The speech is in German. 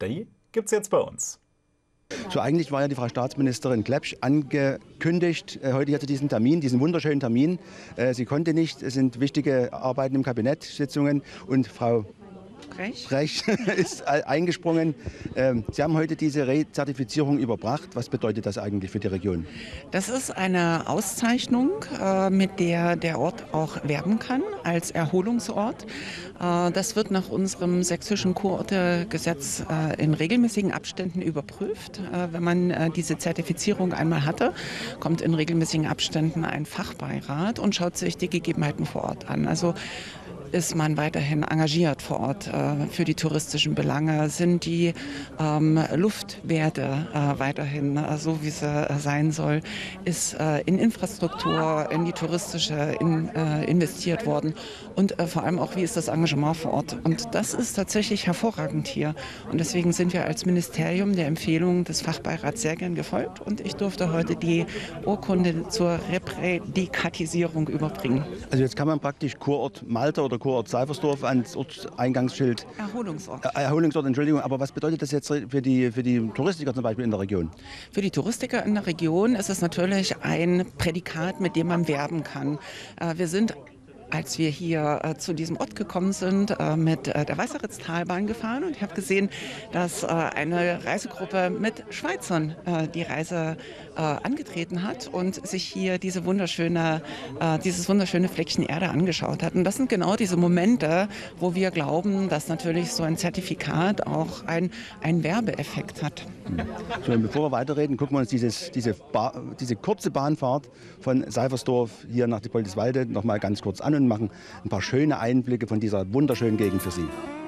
Die gibt's jetzt bei uns. So, eigentlich war ja die Frau Staatsministerin Klepsch angekündigt, heute hier zu diesem Termin, diesen wunderschönen Termin. Sie konnte nicht, es sind wichtige Arbeiten im Kabinett, Sitzungen, und Frau Brech ist eingesprungen. Sie haben heute diese Rezertifizierung überbracht. Was bedeutet das eigentlich für die Region? Das ist eine Auszeichnung, mit der der Ort auch werben kann als Erholungsort. Das wird nach unserem sächsischen Kurortegesetz in regelmäßigen Abständen überprüft. Wenn man diese Zertifizierung einmal hatte, kommt in regelmäßigen Abständen ein Fachbeirat und schaut sich die Gegebenheiten vor Ort an. Also ist man weiterhin engagiert vor Ort für die touristischen Belange? Sind die Luftwerte weiterhin so, wie sie sein soll? Ist in Infrastruktur, in die touristische investiert worden? Und vor allem auch, wie ist das Engagement vor Ort? Und das ist tatsächlich hervorragend hier. Und deswegen sind wir als Ministerium der Empfehlung des Fachbeirats sehr gern gefolgt. Und ich durfte heute die Urkunde zur Reprädikatisierung überbringen. Also jetzt kann man praktisch Kurort Malta oder Kurort Seifersdorf ans Ortseingangsschild. Erholungsort, Entschuldigung. Aber was bedeutet das jetzt für die Touristiker zum Beispiel in der Region? Für die Touristiker in der Region ist es natürlich ein Prädikat, mit dem man werben kann. Wir sind, als wir hier zu diesem Ort gekommen sind, mit der Weißeritztalbahn gefahren, und ich habe gesehen, dass eine Reisegruppe mit Schweizern die Reise angetreten hat und sich hier dieses wunderschöne Fleckchen Erde angeschaut hat. Und das sind genau diese Momente, wo wir glauben, dass natürlich so ein Zertifikat auch einen Werbeeffekt hat. So, bevor wir weiterreden, gucken wir uns diese kurze Bahnfahrt von Seifersdorf hier nach Diepoldeswalde noch mal ganz kurz an und machen ein paar schöne Einblicke von dieser wunderschönen Gegend für Sie.